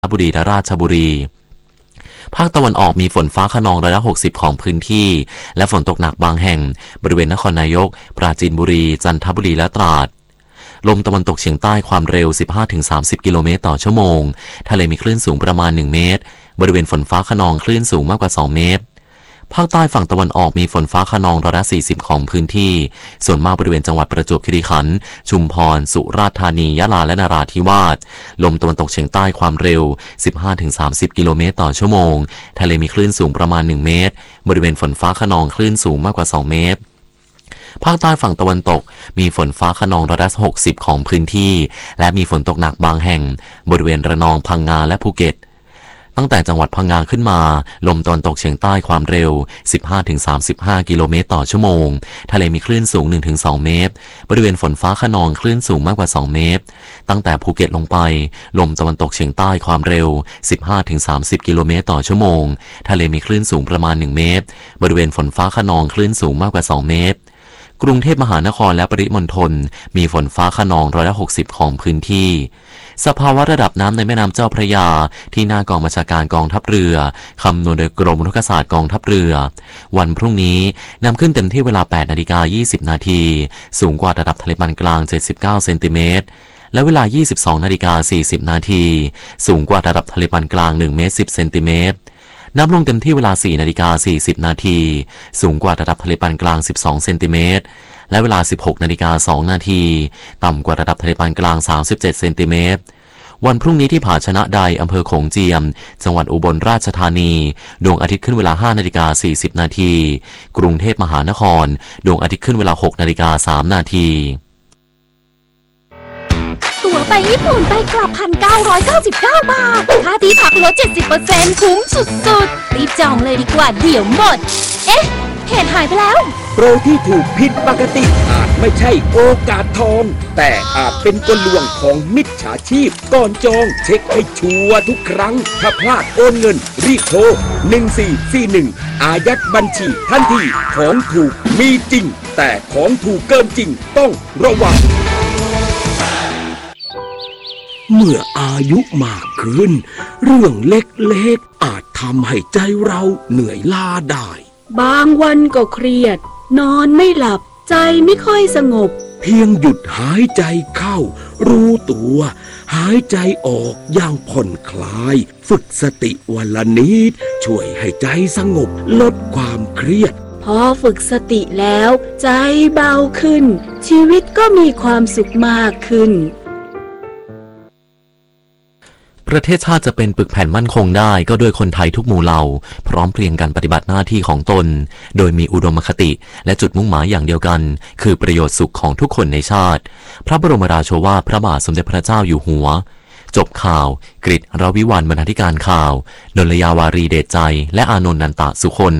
บุรีและราชบุรีภาคตะวันออกมีฝนฟ้าคะนอง60%ของพื้นที่และฝนตกหนักบางแห่งบริเวณนครนายกปราจีนบุรีจันทบุรีและตราดลมตะวันตกเฉียงใต้ความเร็ว 15-30 กิโลเมตรต่อชั่วโมงทะเลมีคลื่นสูงประมาณ1เมตรบริเวณฝนฟ้าคะนองคลื่นสูงมากกว่า2เมตรภาคใต้ฝั่งตะวันออกมีฝนฟ้าคะนอง40%ของพื้นที่ส่วนมากบริเวณจังหวัดประจวบคีรีขันธ์ชุมพรสุราษฎร์ธานียะลาและนราธิวาสลมตะวันตกเฉียงใต้ความเร็ว 15-30 กิโลเมตรต่อชั่วโมงทะเลมีคลื่นสูงประมาณ1เมตรบริเวณฝนฟ้าคะนองคลื่นสูงมากกว่า2เมตรภาคใต้ฝั่งตะวันตกมีฝนฟ้าคะนอง60%ของพื้นที่และมีฝนตกหนักบางแห่งบริเวณระนองพังงาและภูเก็ตตั้งแต่จังหวัดพังงาขึ้นมาลมตะวันตกเฉียงใต้ความเร็ว 15-35 กิโลเมตรต่อชั่วโมงทะเลมีคลื่นสูง 1-2 เมตรบริเวณฝนฟ้าคะนองคลื่นสูงมากกว่า2เมตรตั้งแต่ภูเก็ตลงไปลมตะวันตกเฉียงใต้ความเร็ว 15-30 กิโลเมตรต่อชั่วโมงทะเลมีคลื่นสูงประมาณ1เมตรบริเวณฝนฟ้าคะนองคลื่นสูงมากกว่า2เมตรกรุงเทพมหานครและปริมณฑลมีฝนฟ้าคะนอง60%ของพื้นที่สภาวะระดับน้ำในแม่น้ำเจ้าพระยาที่หน้ากองบัญชาการกองทัพเรือคำนวณโดยกรมอุทกศาสตร์กองทัพเรือวันพรุ่งนี้นำขึ้นเต็มที่เวลา 8:20 น.สูงกว่าระดับทะเลปานกลาง79เซนติเมตรและเวลา 22:40 น.สูงกว่าระดับทะเลปานกลาง1เมตร10เซนติเมตรน้ำลงเต็มที่เวลา 4:40 น.สูงกว่าระดับทะเลปานกลาง12เซนติเมตรและเวลา 16:02 น.ต่ำกว่าระดับทะเลปานกลาง37เซนติเมตรวันพรุ่งนี้ที่ผาชนะใดอำเภอโขงเจียมจังหวัดอุบลราชธานีดวงอาทิตย์ขึ้นเวลา 5:40 น.กรุงเทพมหานครดวงอาทิตย์ขึ้นเวลา 6:03 น. ตั๋วไปญี่ปุ่นไปกลับ 1,999 บาทค่าที่พักลด 70% คุ้มสุดๆรีบจองเลยดีกว่าเดี๋ยวหมดเอ๊ะเหตุหายไปแล้วโปรที่ถูกผิดปกติอาจไม่ใช่โอกาสทองแต่อาจเป็นกลลวงของมิจฉาชีพก่อนจองเช็คให้ชัวร์ทุกครั้งถ้าพลาดโอนเงินรีบโทร1441อายัดบัญชีทันทีของถูกมีจริงแต่ของถูกเกินจริงต้องระวังเมื่ออายุมากขึ้นเรื่องเล็กๆอาจทำให้ใจเราเหนื่อยล้าได้บางวันก็เครียดนอนไม่หลับใจไม่ค่อยสงบเพียงหยุดหายใจเข้ารู้ตัวหายใจออกอย่างผ่อนคลายฝึกสติวันละนิดช่วยให้ใจสงบลดความเครียดพอฝึกสติแล้วใจเบาขึ้นชีวิตก็มีความสุขมากขึ้นประเทศชาติจะเป็นปึกแผ่นมั่นคงได้ก็ด้วยคนไทยทุกหมู่เหล่าพร้อมเพรียงกันปฏิบัติหน้าที่ของตนโดยมีอุดมคติและจุดมุ่งหมายอย่างเดียวกันคือประโยชน์สุขของทุกคนในชาติพระบรมราโชวาทพระบาทสมเด็จพระเจ้าอยู่หัวจบข่าวกฤษ รวิวรรณ บรรณาธิการข่าว นนทยาวารีเดชใจและอานนท์นันตะสุคน